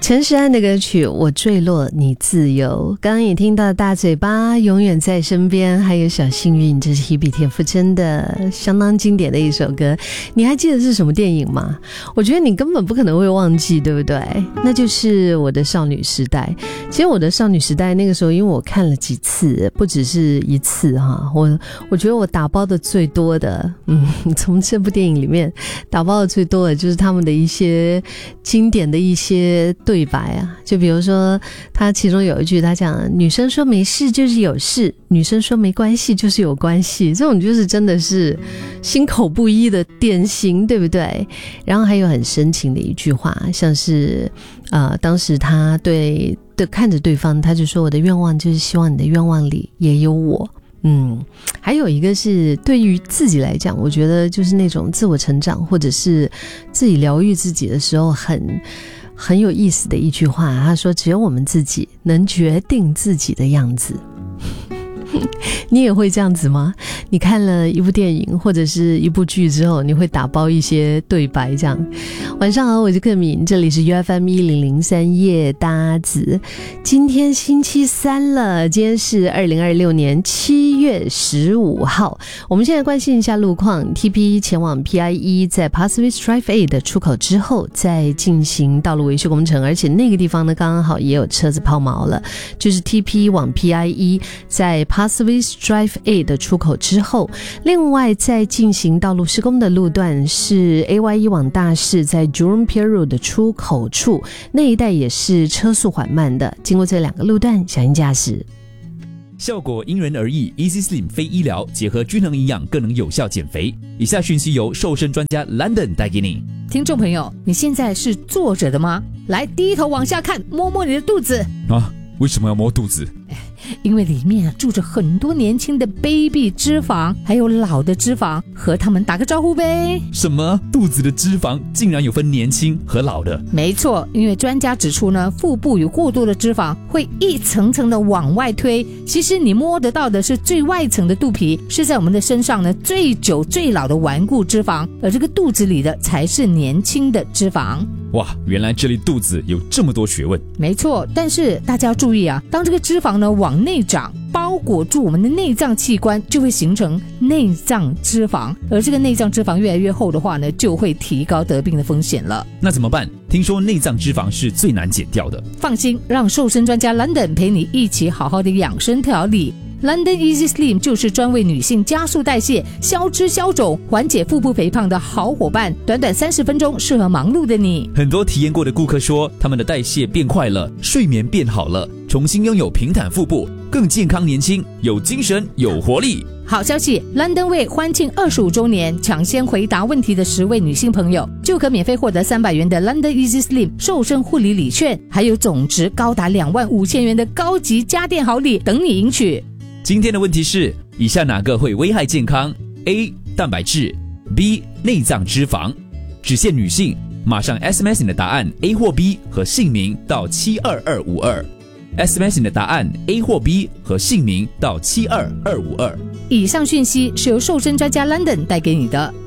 陈时安的歌曲《我坠落你自由》，刚刚也听到大嘴巴永远在身边，还有小幸运，这是 Hebe 田馥甄的相当经典的一首歌。你还记得是什么电影吗？我觉得你根本不可能会忘记，对不对？那就是我的少女时代。其实我的少女时代那个时候，因为我看了几次，不只是一次哈，我觉得我打包的最多的，从这部电影里面打包的最多的就是他们的一些经典的一些对白啊，就比如说他其中有一句他讲，女生说没事就是有事，女生说没关系就是有关系，这种就是真的是心口不一的典型，对不对？然后还有很深情的一句话，像是当时他看着对方，他就说我的愿望就是希望你的愿望里也有我。还有一个是对于自己来讲，我觉得就是那种自我成长或者是自己疗愈自己的时候很有意思的一句话，他说只有我们自己能决定自己的样子。你也会这样子吗？你看了一部电影或者是一部剧之后，你会打包一些对白这样。晚上好，我是克敏，这里是 UFM 1003夜搭子。今天星期三了，今天是2026年7月15号。我们现在关心一下路况， TP 前往 PIE 在 Pasir-Ris Drive A 的出口之后再进行道路维修工程，而且那个地方呢刚刚好也有车子抛锚了，就是 TP 往 PIE 在 Pasir-Ris Drive A 的出口之后，另外在进行道路施工的路段是 AY1 往大市在 Jurong Pier Road 的出口处，那一带也是车速缓慢的，经过这两个路段小心驾驶。 效果因人而异 ，Easy Slim 非医疗，结合均衡营养更能有效减肥。以下讯息由瘦身专家 London 带给你。 听众朋友，你现在是坐着的吗？来，低头往下看，摸摸你的肚子。 为什么要摸肚子？ 因为里面住着很多年轻的 baby 脂肪，还有老的脂肪，和他们打个招呼呗。 什么？肚子的脂肪竟然有分年轻和老的？ 没错，因为专家指出呢，腹部有过多的脂肪会一层层的往外推，其实你摸得到的是最外层的肚皮，是在我们的身上呢最久最老的顽固脂肪，而这个肚子里的才是年轻的脂肪。 哇，原来这里肚子有这么多学问。 没错，但是大家要注意啊，当这个脂肪呢往内长，包裹住我们的内脏器官，就会形成内脏脂肪，而这个内脏脂肪越来越厚的话呢，就会提高得病的风险了。 那怎么办？听说内脏脂肪是最难减掉的。 放心，让瘦身专家 London 陪你一起好好的养生调理。London Easy Slim 就是专为女性加速代谢、消脂消肿、缓解腹部肥胖的好伙伴，短短30分钟，适合忙碌的你。 很多体验过的顾客说，他们的代谢变快了，睡眠变好了，重新拥有平坦腹部，更健康年轻，有精神有活力。 好消息 ，London 为欢庆25周年，抢先回答问题的10位女性朋友，就可免费获得300元的 London Easy Slim 瘦身护理礼券，还有总值高达25000元的高级家电好礼等你赢取。 今天的问题是，以下哪个会危害健康 ？A. 蛋白质 B. 内脏脂肪。只限女性，马上 SMS 你的答案 A 或 B 和姓名到72252。SMS 你的答案 A 或 B 和姓名到72252。 以上讯息是由瘦身专家 London 带给你的。